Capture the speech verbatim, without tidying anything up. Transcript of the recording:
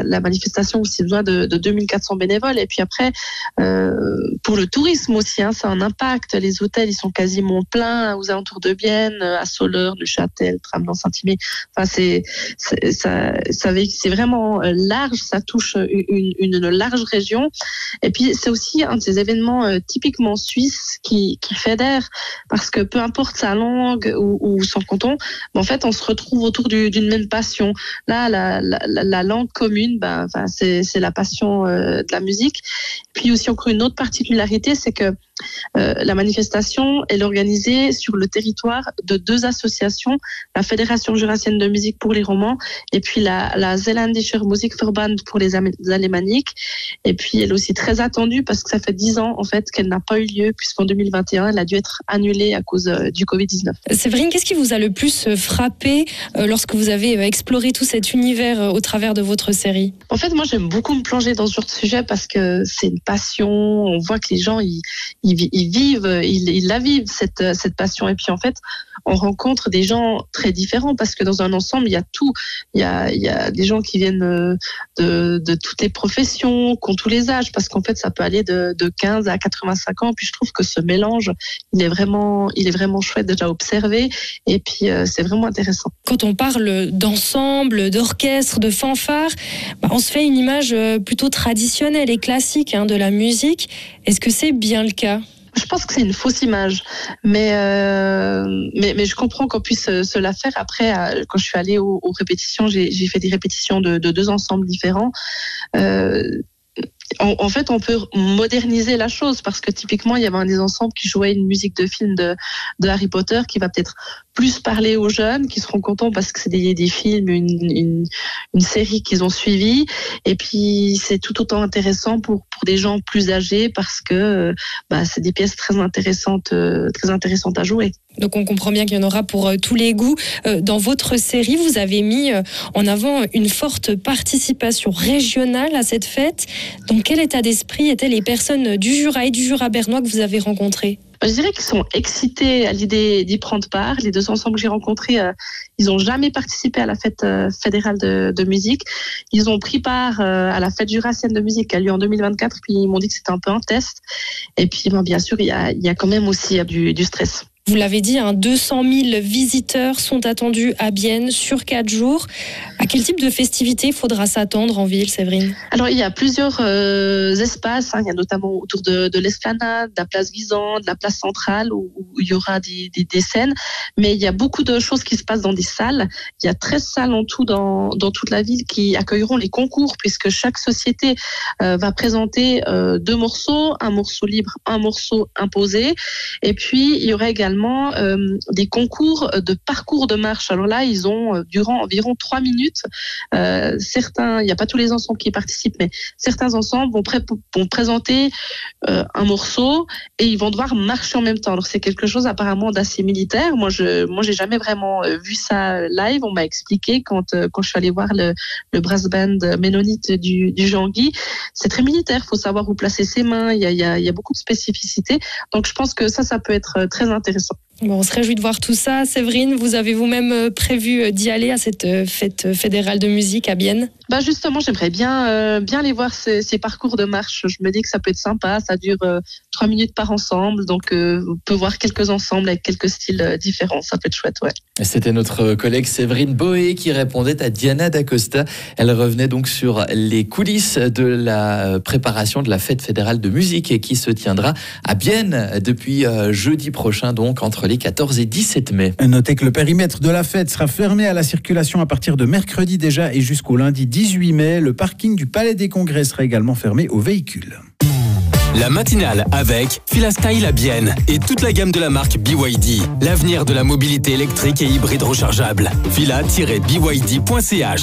la manifestation aussi besoin de, de deux mille quatre cents bénévoles. Et puis après, euh, pour le tourisme aussi, hein, ça a un impact. Les hôtels, ils sont quasiment pleins aux alentours de Bienne, à Soleure, Neuchâtel, Tramelan, Saint-Imier. Enfin, c'est, c'est, ça, ça, c'est vraiment large, ça touche une, une large région. Et puis, c'est aussi un de ces événements euh, typiquement suisses qui, qui fédère, parce que peu importe sa langue ou, ou son canton, en fait, on se retrouve autour du, d'une même passion. Là, la, la, la langue commune, ben, enfin, c'est, c'est la passion euh, de la musique. Puis aussi, encore une autre particularité, c'est que Euh, la manifestation, elle est organisée sur le territoire de deux associations, la Fédération jurassienne de musique pour les romans et puis la, la Zeeländischer Musikverband pour les alémaniques. Et puis elle est aussi très attendue parce que ça fait dix ans en fait qu'elle n'a pas eu lieu, puisqu'en deux mille vingt et un, elle a dû être annulée à cause euh, du covid dix-neuf. Séverine, qu'est-ce qui vous a le plus frappé euh, lorsque vous avez exploré tout cet univers euh, au travers de votre série? En fait, moi j'aime beaucoup me plonger dans ce genre de sujet parce que c'est une passion, on voit que les gens ils Ils, ils vivent, ils, ils la vivent cette, cette passion. Et puis en fait, on rencontre des gens très différents parce que dans un ensemble, il y a tout. Il y a, il y a des gens qui viennent de, de toutes les professions, qui ont tous les âges, parce qu'en fait, ça peut aller de, de quinze à quatre-vingt-cinq ans. Puis je trouve que ce mélange, il est vraiment, il est vraiment chouette déjà observé. Et puis euh, c'est vraiment intéressant. Quand on parle d'ensemble, d'orchestre, de fanfare, bah, on se fait une image plutôt traditionnelle et classique hein, de la musique. Est-ce que c'est bien le cas ? Je pense que c'est une fausse image, mais euh, mais, mais je comprends qu'on puisse se la faire. Après, quand je suis allée aux, aux répétitions, j'ai, j'ai fait des répétitions de, de deux ensembles différents. Euh, En, en fait, on peut moderniser la chose parce que typiquement, il y avait un des ensembles qui jouait une musique de film de, de Harry Potter qui va peut-être plus parler aux jeunes qui seront contents parce que c'est des, des films, une, une, une série qu'ils ont suivie. Et puis, c'est tout autant intéressant pour, pour des gens plus âgés parce que bah, c'est des pièces très intéressantes, très intéressantes à jouer. Donc on comprend bien qu'il y en aura pour euh, tous les goûts. Euh, dans votre série, vous avez mis euh, en avant une forte participation régionale à cette fête. Donc quel état d'esprit étaient les personnes du Jura et du Jura bernois que vous avez rencontrées ? Je dirais qu'ils sont excités à l'idée d'y prendre part. Les deux ensembles que j'ai rencontrés, euh, ils n'ont jamais participé à la fête euh, fédérale de, de musique. Ils ont pris part euh, à la fête jurassienne de musique qui a lieu en deux mille vingt-quatre. Puis ils m'ont dit que c'était un peu un test. Et puis ben, bien sûr, il y a, il y a quand même aussi du, du stress. Vous l'avez dit, hein, deux cent mille visiteurs sont attendus à Bienne sur quatre jours. À quel type de festivités faudra s'attendre en ville, Séverine ? Alors, il y a plusieurs euh, espaces. Hein. Il y a notamment autour de, de l'Esplanade, de la place Guisan, de la place centrale, où, où il y aura des, des, des scènes. Mais il y a beaucoup de choses qui se passent dans des salles. Il y a treize salles en tout dans, dans toute la ville qui accueilleront les concours, puisque chaque société euh, va présenter euh, deux morceaux, un morceau libre, un morceau imposé. Et puis, il y aura également Euh, des concours de parcours de marche. Alors là, ils ont euh, durant environ trois minutes. Euh, certains, il n'y a pas tous les ensembles qui participent, mais certains ensembles vont, pré- vont présenter euh, un morceau et ils vont devoir marcher en même temps. Alors c'est quelque chose apparemment d'assez militaire. Moi, je, moi, j'ai jamais vraiment vu ça live. On m'a expliqué quand euh, quand je suis allée voir le, le brass band ménonite du, du Jean-Guy. C'est très militaire. Il faut savoir où placer ses mains. Il y a, il y a, il y a beaucoup de spécificités. Donc je pense que ça, ça peut être très intéressant. Bon, on se réjouit de voir tout ça. Séverine, vous avez vous-même prévu d'y aller à cette fête fédérale de musique à Bienne ? Bah justement, j'aimerais bien, euh, bien aller voir ces, ces parcours de marche. Je me dis que ça peut être sympa. Ça dure euh, trois minutes par ensemble. Donc, euh, on peut voir quelques ensembles avec quelques styles euh, différents. Ça peut être chouette, ouais. C'était notre collègue Séverine Boé qui répondait à Diana D'Acosta. Elle revenait donc sur les coulisses de la préparation de la fête fédérale de musique et qui se tiendra à Bienne depuis euh, jeudi prochain, donc entre les quatorze et dix-sept mai. Notez que le périmètre de la fête sera fermé à la circulation à partir de mercredi déjà et jusqu'au lundi dix-huit mai. Le parking du Palais des Congrès sera également fermé aux véhicules. La matinale avec Filastyle à Bienne et toute la gamme de la marque B Y D. L'avenir de la mobilité électrique et hybride rechargeable. fila tiret b y d point c h